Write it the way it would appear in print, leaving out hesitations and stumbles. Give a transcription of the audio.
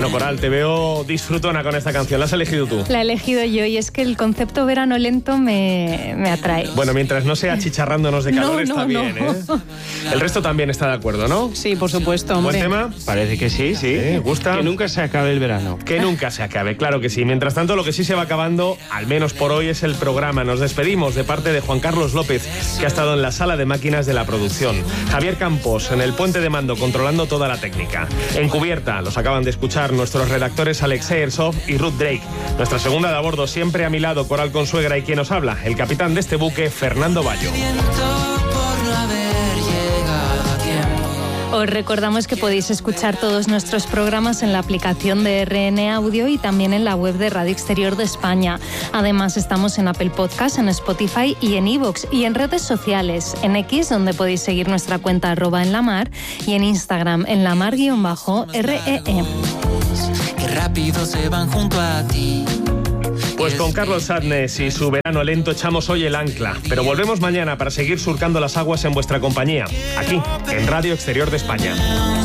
Bueno, Coral, te veo disfrutona con esta canción. ¿La has elegido tú? La he elegido yo y es que el concepto verano lento me atrae. Bueno, mientras no sea achicharrándonos de calor, está bien, no. ¿eh? El resto también está de acuerdo, ¿no? Sí, por supuesto, hombre. ¿Buen tema? Parece que sí, sí. ¿Gusta? Que nunca se acabe el verano. Que nunca se acabe, claro que sí. Mientras tanto, lo que sí se va acabando, al menos por hoy, es el programa. Nos despedimos de parte de Juan Carlos López, que ha estado en la sala de máquinas de la producción. Javier Campos, en el puente de mando, controlando toda la técnica. En cubierta, los acaban de escuchar nuestros redactores Alex Airsoft y Ruth Drake. Nuestra segunda de a bordo, siempre a mi lado, Coral Consuegra, y quien nos habla, el capitán de este buque, Fernando Bayo. Os recordamos que podéis escuchar todos nuestros programas en la aplicación de RN Audio y también en la web de Radio Exterior de España. Además, estamos en Apple Podcast, en Spotify y en iVoox, y en redes sociales, en X, donde podéis seguir nuestra cuenta @enlamar, y en Instagram, enlamar_REE. Qué rápido se van junto a ti. Pues con Carlos Sadness y su verano lento echamos hoy el ancla, pero volvemos mañana para seguir surcando las aguas en vuestra compañía, aquí, en Radio Exterior de España.